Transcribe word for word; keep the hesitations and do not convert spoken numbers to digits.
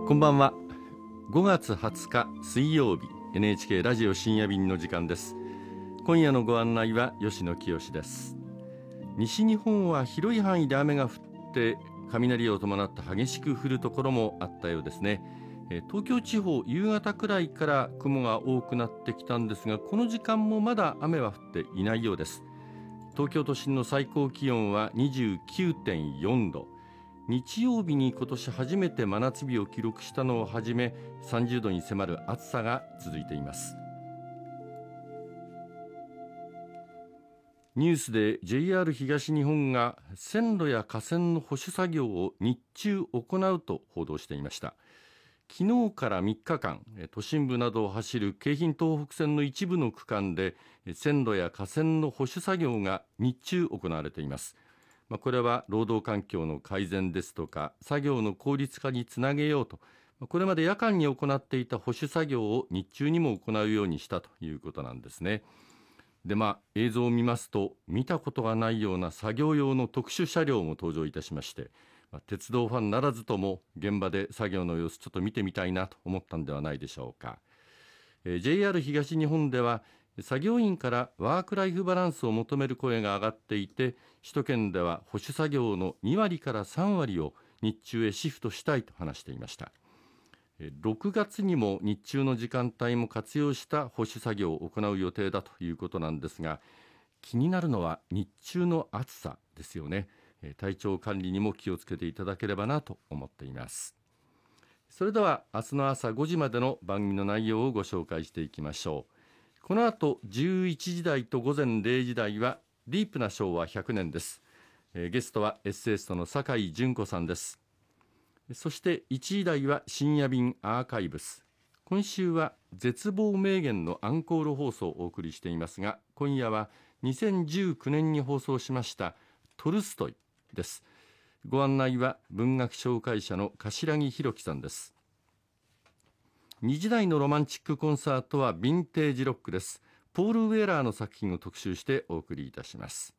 こんばんは。ごがつはつか水曜日、 エヌエイチケー ラジオ深夜便の時間です。今夜のご案内は吉野清です。西日本は広い範囲で雨が降って雷を伴って激しく降るところもあったようですね。東京地方、夕方くらいから雲が多くなってきたんですが、この時間もまだ雨は降っていないようです。東京都心の最高気温は にじゅうきゅうてんよんど、日曜日に今年初めて真夏日を記録したのをはじめ、さんじゅうどに迫る暑さが続いています。ニュースで ジェイアール 東日本が線路や架線の保守作業を日中行うと報道していました。昨日からみっかかん、都心部などを走る京浜東北線の一部の区間で線路や架線の保守作業が日中行われています。これは労働環境の改善ですとか作業の効率化につなげようと、これまで夜間に行っていた保守作業を日中にも行うようにしたということなんですね。でまあ、映像を見ますと、見たことがないような作業用の特殊車両も登場いたしまして、まあ、鉄道ファンならずとも現場で作業の様子ちょっと見てみたいなと思ったんではないでしょうか。えー、ジェイアール 東日本では作業員からワークライフバランスを求める声が上がっていて、首都圏では保守作業のにわりからさんわりを日中へシフトしたいと話していました。ろくがつにも日中の時間帯も活用した保守作業を行う予定だということなんですが、気になるのは日中の暑さですよね。体調管理にも気をつけていただければなと思っています。それでは明日の朝ごじまでの番組の内容をご紹介していきましょう。この後じゅういちじ台とごぜんれいじ台はディープな昭和ひゃくねんです。ゲストはエッセイストの酒井純子さんです。そしていちじ台は深夜便アーカイブス。今週は絶望名言のアンコール放送をお送りしていますが、今夜はにせんじゅうきゅうねんに放送しましたトルストイです。ご案内は文学紹介者の柏木弘樹さんです。にじ台のロマンチックコンサートはヴィンテージロックです。ポール・ウェーラーの作品を特集してお送りいたします。